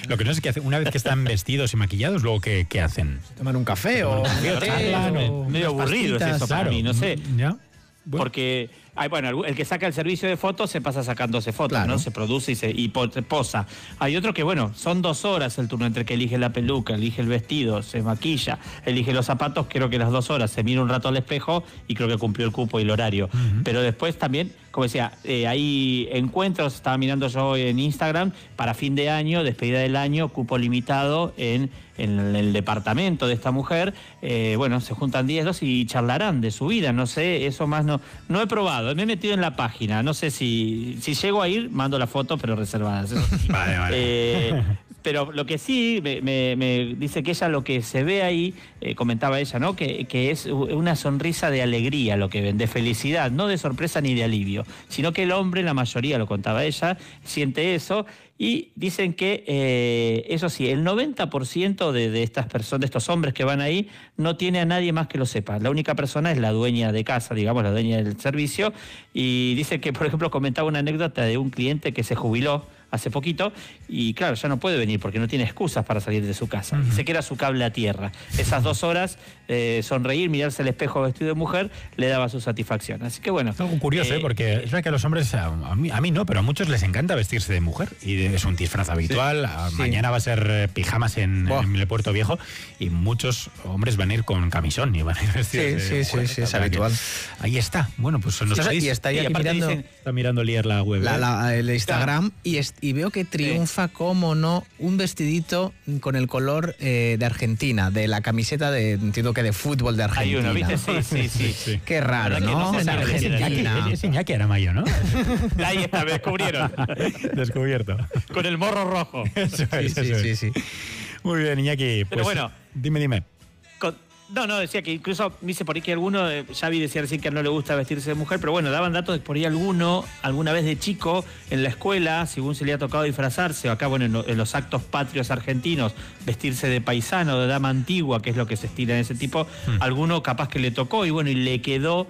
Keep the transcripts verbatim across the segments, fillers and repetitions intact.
Lo que no sé es que una vez que están vestidos y maquillados, luego ¿qué, qué hacen? ¿Tomar un café o...? Charlan, o medio aburrido es eso para mí, no sé. ¿Ya? Bueno. Porque, hay, bueno, el que saca el servicio de fotos se pasa sacándose fotos, claro. ¿no? Se produce y, se, y posa. Hay otro que, bueno, son dos horas el turno entre que elige la peluca, elige el vestido, se maquilla, elige los zapatos, creo que las dos horas, se mira un rato al espejo y creo que cumplió el cupo y el horario. Uh-huh. Pero después también, como decía, eh, hay encuentros, estaba mirando yo en Instagram, para fin de año, despedida del año, cupo limitado en... en el departamento de esta mujer, eh, bueno, se juntan diez, dos y charlarán de su vida, no sé, eso más no no he probado, me he metido en la página, no sé si si llego a ir, mando la foto, pero reservadas. Eso sí. Vale, vale. Eh, pero lo que sí, me, me, me dice que ella lo que se ve ahí, eh, comentaba ella, ¿no? Que, que es una sonrisa de alegría lo que ven, de felicidad, no de sorpresa ni de alivio, sino que el hombre, la mayoría, lo contaba ella, siente eso. Y dicen que, eh, eso sí, el noventa por ciento de, de estas personas, de estos hombres que van ahí, no tiene a nadie más que lo sepa. La única persona es la dueña de casa, digamos, la dueña del servicio. Y dice que, por ejemplo, comentaba una anécdota de un cliente que se jubiló hace poquito y claro, ya no puede venir porque no tiene excusas para salir de su casa. Uh-huh. Dice que era su cable a tierra. Esas dos horas, eh, sonreír, mirarse al espejo vestido de mujer, le daba su satisfacción. Así que bueno. Algo curioso, eh, ¿eh? Porque es verdad que a los hombres, a, a, mí, a mí no, pero a muchos les encanta vestirse de mujer y es un disfraz habitual. Sí. Mañana sí. va a ser pijamas en, oh. en el Puerto Viejo y muchos hombres van a ir con camisón y van a ir vestidos sí, de sí, mujer. Sí, sí, es habitual. Ahí está. Bueno, pues nos sí, y está ahí mirando, dicen, está mirando Lier la web. La, la, el Instagram y, est y veo que triunfa, sí. como no, un vestidito con el color eh, de Argentina, de la camiseta de, entiendo que de fútbol de Argentina. Hay uno, ¿viste? Sí, sí, sí. sí. Qué raro, ¿no? no en Argentina. Es Iñaki Aramayo, ¿no? Ahí está, me descubrieron. Descubierto. Con el morro rojo. Eso es, sí, eso sí, es. sí, sí. Muy bien, Iñaki. Pues, pero bueno. Dime, dime. Con, No, no, decía que incluso dice por ahí que alguno, eh, Xavi decía recién que no le gusta vestirse de mujer, pero bueno, daban datos de que por ahí alguno, alguna vez de chico, en la escuela, según se le ha tocado disfrazarse, o acá, bueno, en, lo, en los actos patrios argentinos, vestirse de paisano, de dama antigua, que es lo que se estila en ese tipo, hmm. alguno capaz que le tocó y bueno, y le quedó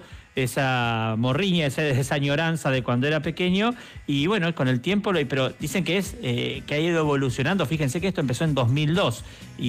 esa morriña, esa, esa añoranza de cuando era pequeño y bueno, con el tiempo, pero dicen que es eh, que ha ido evolucionando. Fíjense que esto empezó en dos mil dos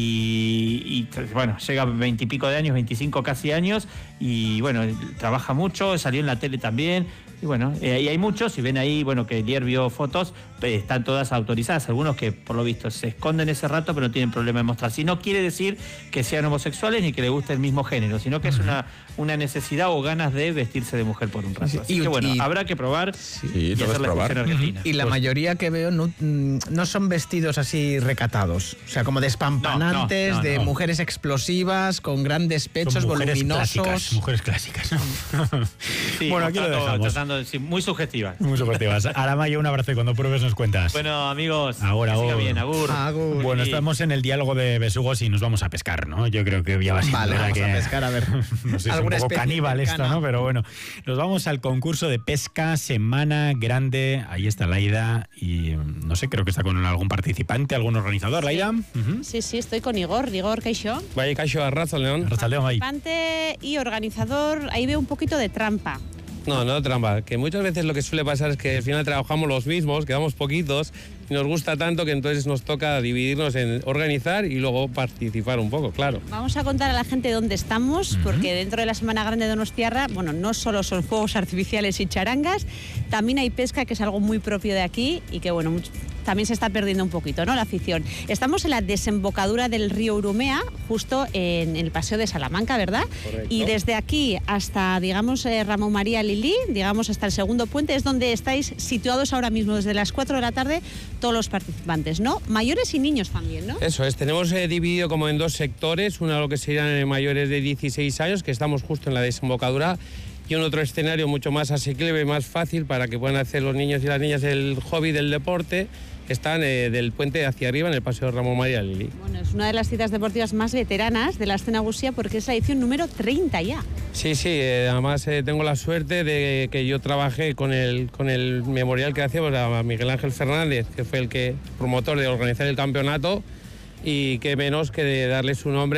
y, y bueno, llega a veintipico de años, veinticinco casi años y bueno, trabaja mucho, salió en la tele también y bueno, eh, y hay muchos, si ven ahí, bueno, que Lier vio fotos, eh, están todas autorizadas, algunos que por lo visto se esconden ese rato pero no tienen problema en mostrar. Si no quiere decir que sean homosexuales ni que les guste el mismo género, sino que uh-huh. es una, una necesidad o ganas de vestirse de mujer por un rato. Así y, que bueno, y, habrá que probar sí, y hacer la probar. en Argentina. Y la pues, mayoría que veo no, no son vestidos así recatados, o sea, como despampanantes, no, no, no, de no. mujeres explosivas, con grandes pechos, mujeres voluminosos. Clásicas, mujeres clásicas. Sí, bueno, aquí lo dejamos. Tratando de, sí, muy subjetivas. Muy subjetivas. Aramayo, un abrazo y cuando pruebes nos cuentas. Bueno, amigos, ahora, que siga bien, agur. agur. Bueno, estamos en el diálogo de besugos y nos vamos a pescar, ¿no? Yo creo que ya va a ser vale, vamos que, a pescar, a ver. No sé, es un poco caníbal esto, ¿no? Pero bueno, nos vamos al concurso de pesca Semana Grande. Ahí está Laida y no sé, creo que está con algún participante, algún organizador. Laida. Sí, uh-huh. sí, sí, estoy con Igor. Igor Caixó. Vaya Caixó, Arratsaldeon. Arratsaldeon, ahí. Participante y organizador. Ahí veo un poquito de trampa. No, no trampa, que muchas veces lo que suele pasar es que al final trabajamos los mismos, quedamos poquitos y nos gusta tanto que entonces nos toca dividirnos en organizar y luego participar un poco, claro. Vamos a contar a la gente dónde estamos, uh-huh. porque dentro de la Semana Grande de Donostiarra, bueno, no solo son fuegos artificiales y charangas, también hay pesca, que es algo muy propio de aquí y que, bueno, mucho, también se está perdiendo un poquito, ¿no?, la afición. Estamos en la desembocadura del río Urumea, justo en el Paseo de Salamanca, ¿verdad? Correcto. Y desde aquí hasta, digamos, eh, Ramón María Lilí, digamos, hasta el segundo puente, es donde estáis situados ahora mismo, desde las cuatro de la tarde, todos los participantes, ¿no? Mayores y niños también, ¿no? Eso es, tenemos eh, dividido como en dos sectores, uno lo que serían eh, mayores de dieciséis años, que estamos justo en la desembocadura, y un otro escenario mucho más asequible y más fácil para que puedan hacer los niños y las niñas el hobby del deporte, que están eh, del puente hacia arriba en el Paseo Ramón María Lilí. Bueno, es una de las citas deportivas más veteranas de la escena gusía porque es la edición número treinta ya. Sí, sí, eh, además eh, tengo la suerte de que yo trabajé con el, con el memorial que hacíamos a Miguel Ángel Fernández, que fue el que promotor de organizar el campeonato, y qué menos que de darle su nombre